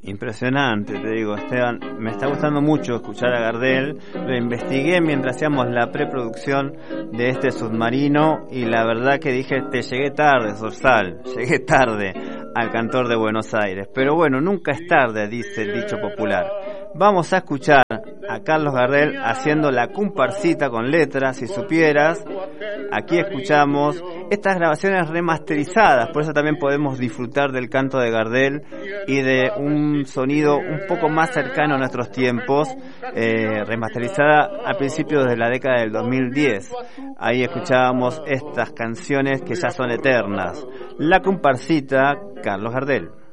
Impresionante, te digo, Esteban. Me está gustando mucho escuchar a Gardel. Lo investigué mientras hacíamos la preproducción de este submarino y la verdad que dije, te llegué tarde, Sorsal, llegué tarde al cantor de Buenos Aires. Pero bueno, nunca es tarde, dice el dicho popular. Vamos a escuchar a Carlos Gardel haciendo La comparsita con letras, si supieras. Aquí escuchamos estas grabaciones remasterizadas, por eso también podemos disfrutar del canto de Gardel y de un sonido un poco más cercano a nuestros tiempos, remasterizada a principios de la década del 2010. Ahí escuchábamos estas canciones que ya son eternas. La comparsita, Carlos Gardel.